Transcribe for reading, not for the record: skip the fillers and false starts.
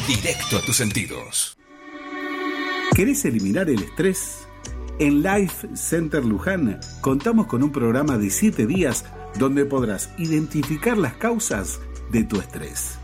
directo a tus sentidos. ¿Querés eliminar el estrés? En Life Center Luján contamos con un programa de 7 días donde podrás identificar las causas de tu estrés.